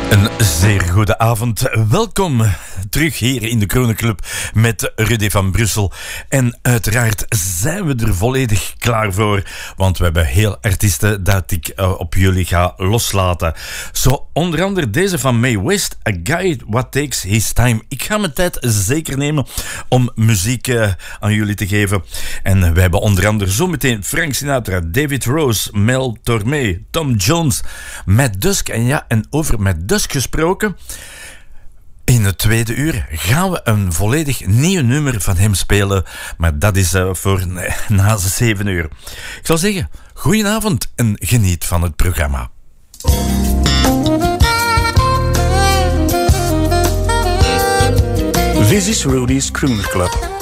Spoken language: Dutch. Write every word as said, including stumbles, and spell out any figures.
Een zeer goede avond. Welkom terug hier in de Kronenclub met Rudy van Brussel. En uiteraard zijn we er volledig klaar voor, want we hebben heel artiesten dat ik uh, op jullie ga loslaten. Zo onder andere deze van Mae West, A Guy What Takes His Time. Ik ga mijn tijd zeker nemen om muziek uh, aan jullie te geven. En we hebben onder andere zometeen Frank Sinatra, David Rose, Mel Tormé, Tom Jones, Matt Dusk. En ja, en over Matt Dusk gesproken, in het tweede uur gaan we een volledig nieuw nummer van hem spelen, maar dat is uh, voor nee, na zeven uur. Ik zal zeggen, goedenavond en geniet van het programma. This is Rudy's Kronenclub.